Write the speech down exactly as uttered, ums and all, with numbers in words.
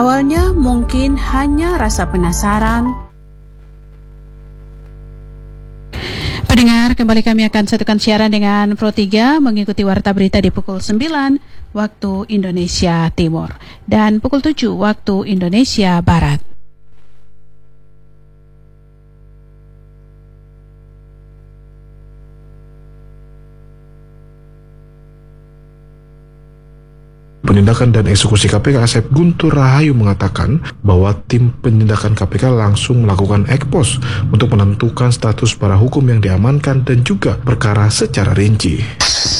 Awalnya mungkin hanya rasa penasaran. Pendengar, kembali kami akan satukan siaran dengan Pro tiga mengikuti warta berita di pukul sembilan waktu Indonesia Timur dan pukul tujuh waktu Indonesia Barat. Penindakan dan Eksekusi K P K Asep Guntur Rahayu mengatakan bahwa tim penindakan K P K langsung melakukan ekpos untuk menentukan status para hukum yang diamankan dan juga perkara secara rinci.